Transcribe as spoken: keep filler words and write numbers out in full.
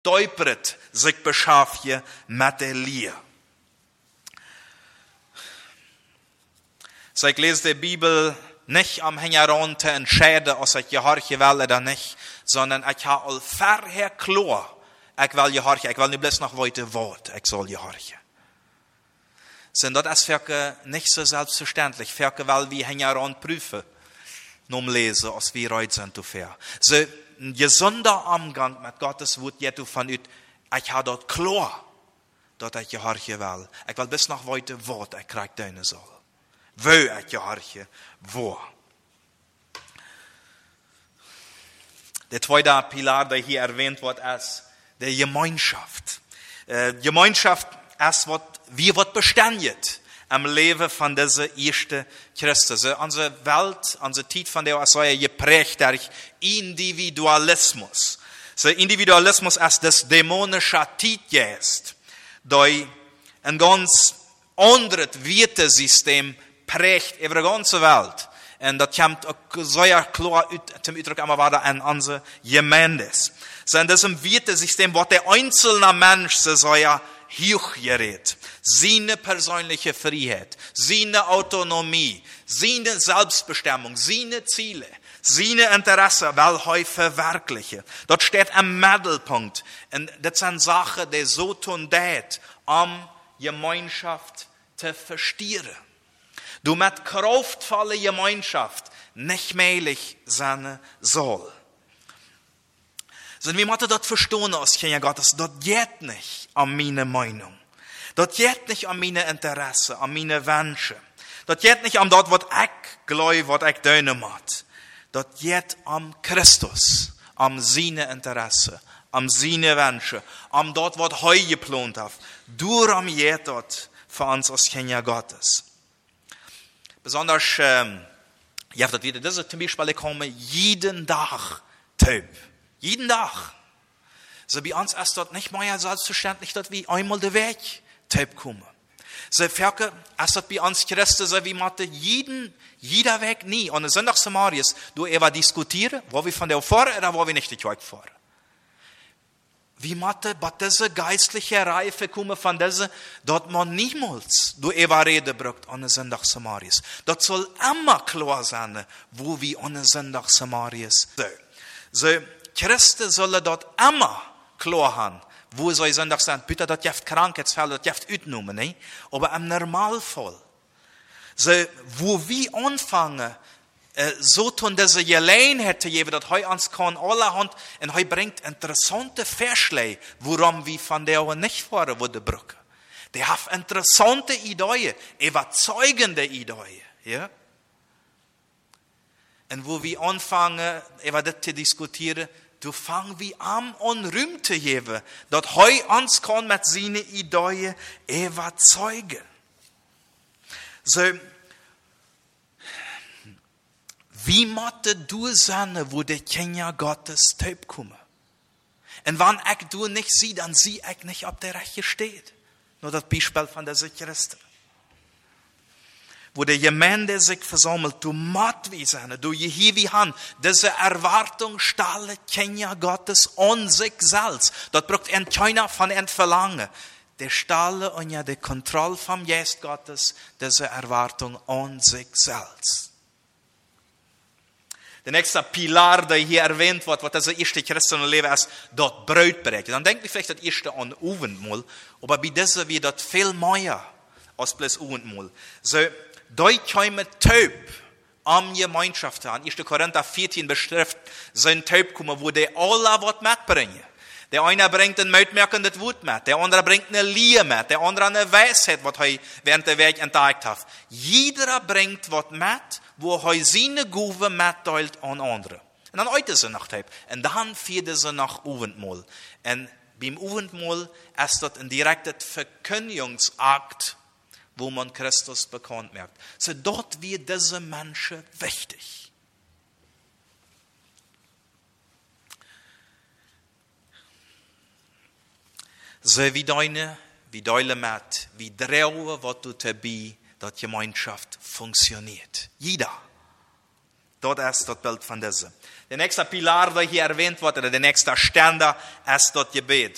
Teupert sich beschaafje met de leer. So ich lese die Bibel nicht am Hängeron te entscheiden, als ich gehorche will oder nicht, sondern ich habe all vorher klar, ich will gehorche, ich will nicht bloß noch weiter Wort, ich soll gehorche. So, das ist für nicht so selbstverständlich, für weil wir Hängeron prüfen, nun lesen, als wir heute sind, zu fair. So, ein gesunder Umgang mit Gottes Wort, jetzt von ut, ich habe dort klar, dass ich gehorche will. Ich will bis noch weiter Wort, ich krieg deine soll. Wo ich gehorche, wo. Der zweite Pilar, der hier erwähnt wird, ist die Gemeinschaft. Äh, Gemeinschaft ist, was, wie wird beständig am Leben von dieser ersten Christen. So, unsere Welt, unsere Zeit von der ist ja geprägt durch Individualismus. So, Individualismus ist das dämonische Zeitgeist, das ein ganz anderes Wertesystem prägt über die ganze Welt. Und das kommt auch sehr klar zum Ausdruck, aber war da ein unser Gemeindes. So, in diesem Wertesystem wird der einzelne Mensch so ja hochgerät. Seine persönliche Freiheit, seine Autonomie, seine Selbstbestimmung, seine Ziele, seine Interessen, will er verwirklichen. Dort steht am Mittelpunkt. Und das sind Sachen, die so tun, um Gemeinschaft zu verstehen. Du mit kraftvoller Gemeinschaft nicht mählich sein soll. So, wie muss das verstehen, als Kinder Gottes? Das geht nicht an meine Meinung. Das geht nicht an meine Interessen, an meine Wünsche. Das geht nicht an das, was ich glaube, was ich deine mache. Das geht an Christus, an seine Interessen, an seine Wünsche, an das, was er geplant hat. Darum geht das für uns als Kinder Gottes. Besonders, ähm, ja, das wieder, das ist zum Beispiel, ich komme jeden Tag taub. Jeden Tag. So bei uns ist das nicht mehr selbstverständlich, dass wir einmal den Weg taub kommen. So ferke, ist das bei uns Christen, so wie man jeden, jeder Weg nie. Und in Sonntagssamarius, du ever diskutieren, wo wir von der fahren oder wo wir nicht die Kirche fahren. Wie matte, bei diese geistliche Reife kommen von dieser, dort man niemals du ever Rede braucht an den Sonntagssamarius. Das soll immer klar sein, wo wir an den Sonntagssamarius sind. So, Christen sollen dort immer klar haben, wo soll Sonntag sein, bitte, das gibt Krankheitsfälle, das gibt Utnahmen, ne? Aber im Normalfall, so, wo wir anfangen, so tun diese Gelegenheit zu geben, dass heu uns kann allerhand, und heu bringt interessante Vorschläge, worum wir von der auch nicht fahren würde brücken. Die haben interessante Ideen, überzeugende Ideen, ja? Und wo wir anfangen, über das zu diskutieren, du fangen wir an, an Raum zu geben, dass heu uns kann mit seinen Ideen überzeugen. So, wie matte du sein, wo die Kinder Gottes taub kommen? Und wenn ich du nicht sehe, dann sehe ich nicht, ob der Rechte steht. Nur das Beispiel von der Christen. Wo der Gemeinde sich versammelt, du matt wie sein, du hier wie han, diese Erwartung stelle Kinder Gottes an sich selbst. Das braucht ein keiner von ein Verlangen. Der stelle und ja die Kontrolle vom Geist Gottes, diese Erwartung an sich selbst. Der nächste Pilar, der hier erwähnt wird, was das erste christliche Leben ist, dort Brotbereitung. Dann denkt ihr vielleicht das erste an Abendmahl, aber bei dieser wird das viel mehr als bloß Abendmahl. So, da kommen taub am Gemeinschaft an. erster Korinther vierzehn beschreibt, sind taub kommen, wo die alle was mitbringen. Der eine bringt ein mitmerkendes Wort mit, der andere bringt eine Liebe mit, der andere eine Weisheit, was er während der Weg entdeckt hat. Jeder bringt was mit, wo er seine Gabe mitteilt an andere. Und dann heute sie nach taub. Und dann fährt sie nach Abendmahl. Und beim Abendmahl ist das ein direkter Verkündigungsakt, wo man Christus bekannt merkt. So dort wird diese Menschen wichtig. So wie deine, wie deine Mat, wie Drauwe, was du dabei, dass Gemeinschaft funktioniert. Jeder. Dort ist das Bild von diesem. Der nächste Pilar, der hier erwähnt wird, oder der nächste Ständer, ist das Gebet.